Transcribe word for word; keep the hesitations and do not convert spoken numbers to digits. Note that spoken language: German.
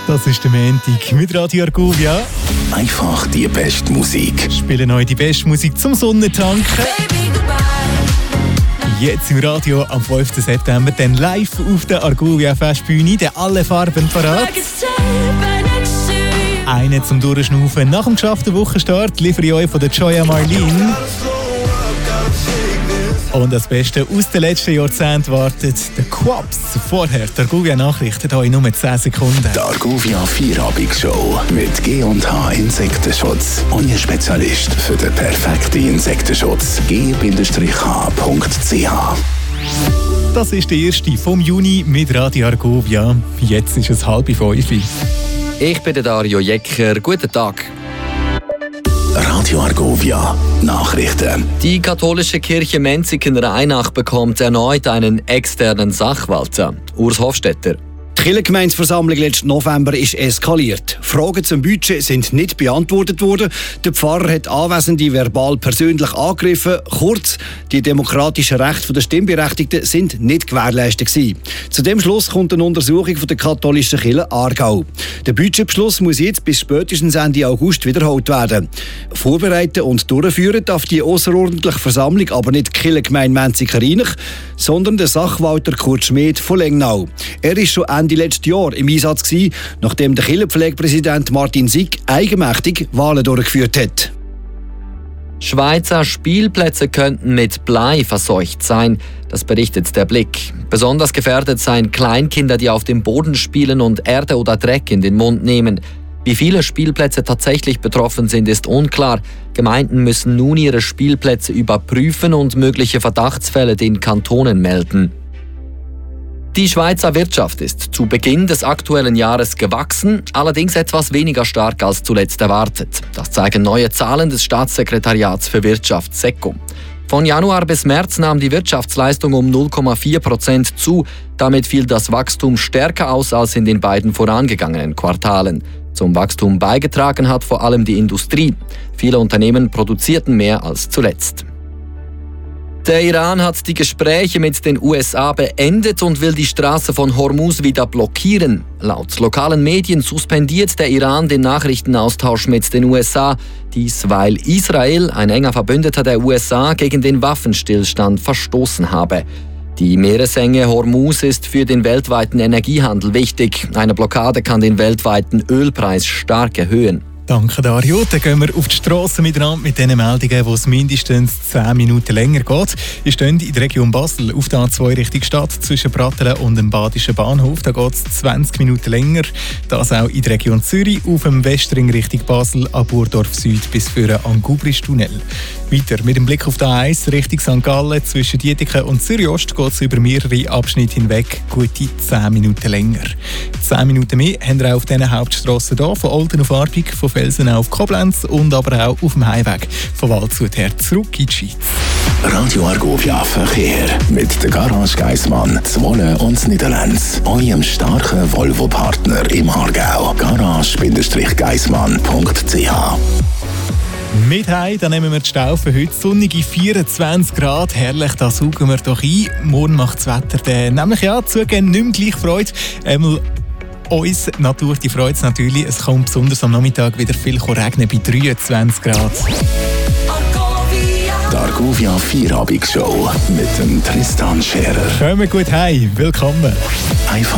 Das ist der Montag mit Radio Argovia. Einfach die beste Musik. Spielen euch die beste Musik zum Sonnentanken. Jetzt im Radio am fünften September, dann live auf der Argovia Festbühne, der alle Farben parat. Einen zum Durchschnaufen nach dem geschafften Wochenstart liefere ich euch von der Joya Marlene. Und das Beste aus den letzten Jahrzehnten wartet der Quaps. Vorher die Argovia Nachrichten hier in nur zehn Sekunden. Die Argovia Vierabendshow mit G und H Insektenschutz. Euer Spezialist für den perfekten Insektenschutz. G H Punkt C H. Das ist der erste vom Juni mit Radio Argovia. Jetzt ist es halb fünf. Ich bin der Dario Jecker. Guten Tag. Radio Argovia Nachrichten. Die katholische Kirche Menziken-Rheinach bekommt erneut einen externen Sachwalter. Urs Hofstetter. Die Kirchengemeindeversammlung letzten November ist eskaliert. Fragen zum Budget sind nicht beantwortet worden. Der Pfarrer hat Anwesende verbal persönlich angegriffen. Kurz, die demokratischen Rechte der Stimmberechtigten sind nicht gewährleistet gewesen. Zu dem Schluss kommt eine Untersuchung von der katholischen Kirche Aargau. Der Budgetbeschluss muss jetzt bis spätestens Ende August wiederholt werden. Vorbereiten und durchführen darf die außerordentliche Versammlung aber nicht die Kirchengemeinde Menziken-Rheinach, sondern der Sachwalter Kurt Schmid von Lengnau. Er ist schon Ende letzten Jahr im Einsatz gewesen, nachdem der Kirchenpflegepräsident Martin Sick eigenmächtig Wahlen durchgeführt hat. Schweizer Spielplätze könnten mit Blei verseucht sein. Das berichtet der Blick. Besonders gefährdet seien Kleinkinder, die auf dem Boden spielen und Erde oder Dreck in den Mund nehmen. Wie viele Spielplätze tatsächlich betroffen sind, ist unklar. Gemeinden müssen nun ihre Spielplätze überprüfen und mögliche Verdachtsfälle den Kantonen melden. Die Schweizer Wirtschaft ist zu Beginn des aktuellen Jahres gewachsen, allerdings etwas weniger stark als zuletzt erwartet. Das zeigen neue Zahlen des Staatssekretariats für Wirtschaft SECO. Von Januar bis März nahm die Wirtschaftsleistung um null Komma vier Prozent zu. Damit fiel das Wachstum stärker aus als in den beiden vorangegangenen Quartalen. Zum Wachstum beigetragen hat vor allem die Industrie. Viele Unternehmen produzierten mehr als zuletzt. Der Iran hat die Gespräche mit den U S A beendet und will die Straße von Hormuz wieder blockieren. Laut lokalen Medien suspendiert der Iran den Nachrichtenaustausch mit den U S A. Dies, weil Israel, ein enger Verbündeter der U S A, gegen den Waffenstillstand verstoßen habe. Die Meeresenge Hormuz ist für den weltweiten Energiehandel wichtig. Eine Blockade kann den weltweiten Ölpreis stark erhöhen. Danke Dario. Dann gehen wir auf die Strasse miteinander mit den Meldungen, wo es mindestens zehn Minuten länger geht. Wir stehen in der Region Basel auf der A zwei Richtung Stadt zwischen Pratteln und dem Badischen Bahnhof. Da geht es zwanzig Minuten länger. Das auch in der Region Zürich auf dem Westring Richtung Basel an Burdorf Süd bis für an Gubrisch-Tunnel. Weiter mit dem Blick auf die A eins Richtung Sankt Gallen zwischen Dietiken und Zürich Ost geht es über mehrere Abschnitte hinweg gute zehn Minuten länger. zehn Minuten mehr haben wir auch auf diesen Hauptstrassen hier, von Olten auf Arbig, von Felsen auf Koblenz und aber auch auf dem Heimweg von Waldshut her zurück in die Schweiz. Radio Argovia Verkehr mit der Garage Geissmann, Zwolle und Niederlands. Eurem starken Volvo-Partner im Aargau. garage Geissmann Punkt C H. Mit heim, dann nehmen wir die Staufe heute. Sonnige vierundzwanzig Grad, herrlich, da saugen wir doch ein. Morgen macht das Wetter dann nämlich ja zugegeben nicht mehr gleich Freude. Einmal uns, die Natur, die freut es natürlich. Es kommt besonders am Nachmittag wieder viel regnen bei dreiundzwanzig Grad. Die Argovia Vierabendshow mit dem Tristan Scherer. Kommen gut heim, willkommen. Einfach